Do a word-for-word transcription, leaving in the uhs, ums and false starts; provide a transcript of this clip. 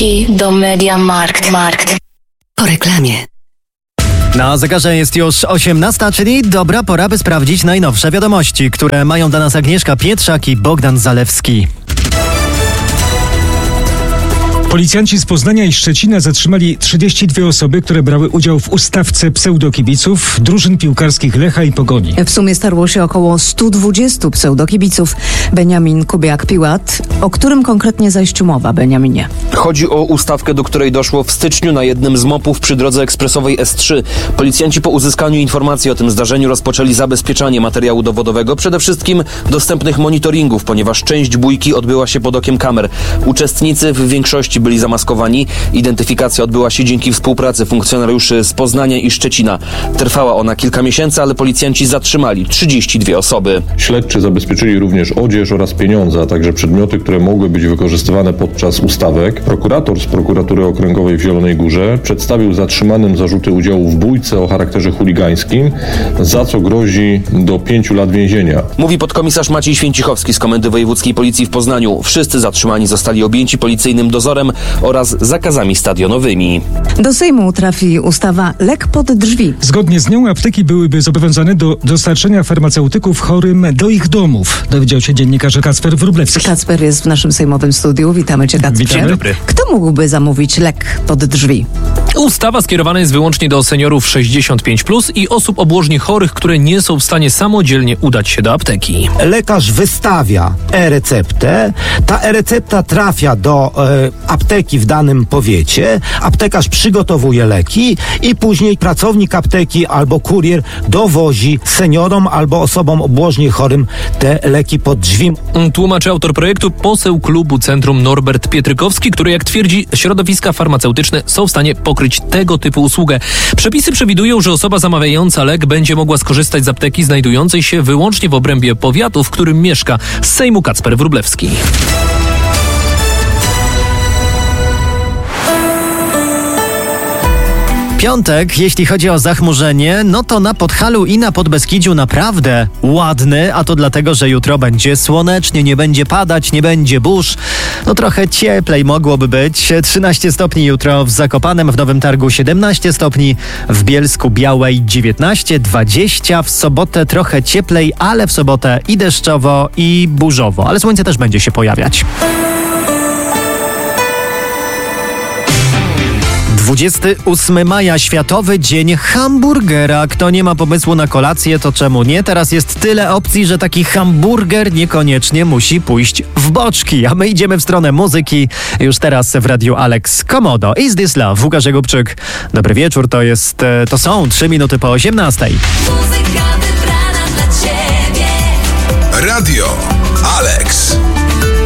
Leci do MediaMarkt. Markt. Po reklamie. Na zegarze jest już osiemnasta, czyli dobra pora, by sprawdzić najnowsze wiadomości, które mają dla nas Agnieszka Pietrzak i Bogdan Zalewski. Policjanci z Poznania i Szczecina zatrzymali trzydzieści dwie osoby, które brały udział w ustawce pseudokibiców drużyn piłkarskich Lecha i Pogoni. W sumie starło się około stu dwudziestu pseudokibiców. Beniamin Kubiak-Piłat. O którym konkretnie zajściu mowa, Beniaminie? Chodzi o ustawkę, do której doszło w styczniu na jednym z mopów przy drodze ekspresowej S trzy. Policjanci po uzyskaniu informacji o tym zdarzeniu rozpoczęli zabezpieczanie materiału dowodowego, przede wszystkim dostępnych monitoringów, ponieważ część bójki odbyła się pod okiem kamer. Uczestnicy w większości byli zamaskowani. Identyfikacja odbyła się dzięki współpracy funkcjonariuszy z Poznania i Szczecina. Trwała ona kilka miesięcy, ale policjanci zatrzymali trzydzieści dwie osoby. Śledczy zabezpieczyli również odzież oraz pieniądze, a także przedmioty, które mogły być wykorzystywane podczas ustawek. Prokurator z Prokuratury Okręgowej w Zielonej Górze przedstawił zatrzymanym zarzuty udziału w bójce o charakterze chuligańskim, za co grozi do pięciu lat więzienia. Mówi podkomisarz Maciej Święcichowski z Komendy Wojewódzkiej Policji w Poznaniu. Wszyscy zatrzymani zostali objęci policyjnym dozorem oraz zakazami stadionowymi. Do Sejmu trafi ustawa Lek pod drzwi. Zgodnie z nią apteki byłyby zobowiązane do dostarczenia farmaceutyków chorym do ich domów, dowiedział się dziennikarz Kacper Wróblewski. Kacper jest w naszym sejmowym studiu. Witamy Cię, Kacprze. Witamy. Dobry. Kto mógłby zamówić lek pod drzwi? Ustawa skierowana jest wyłącznie do seniorów sześćdziesiąt pięć plus i osób obłożnie chorych, które nie są w stanie samodzielnie udać się do apteki. Lekarz wystawia e-receptę, ta e-recepta trafia do e, apteki w danym powiecie, aptekarz przygotowuje leki i później pracownik apteki albo kurier dowozi seniorom albo osobom obłożnie chorym te leki pod drzwi. Tłumaczy autor projektu, poseł klubu Centrum Norbert Pietrykowski, który, jak twierdzi, środowiska farmaceutyczne są w stanie pokryć tego typu usługę. Przepisy przewidują, że osoba zamawiająca lek będzie mogła skorzystać z apteki znajdującej się wyłącznie w obrębie powiatu, w którym mieszka. Z Sejmu Kacper Wróblewski. Piątek, jeśli chodzi o zachmurzenie, no to na Podhalu i na Podbeskidziu naprawdę ładny, a to dlatego, że jutro będzie słonecznie, nie będzie padać, nie będzie burz. No trochę cieplej mogłoby być. trzynaście stopni jutro w Zakopanem, w Nowym Targu siedemnaście stopni, w Bielsku Białej dziewiętnaście, dwadzieścia, w sobotę trochę cieplej, ale w sobotę i deszczowo, i burzowo, ale słońce też będzie się pojawiać. dwudziestego ósmego maja, Światowy Dzień Hamburgera. Kto nie ma pomysłu na kolację, to czemu nie? Teraz jest tyle opcji, że taki hamburger niekoniecznie musi pójść w boczki. A my idziemy w stronę muzyki. Już teraz w radiu Alex Komodo. Is This Love? Łukasz Jakubczyk. Dobry wieczór, to jest, to są trzy minuty po osiemnastej. Muzyka wybrana dla Ciebie. Radio Alex.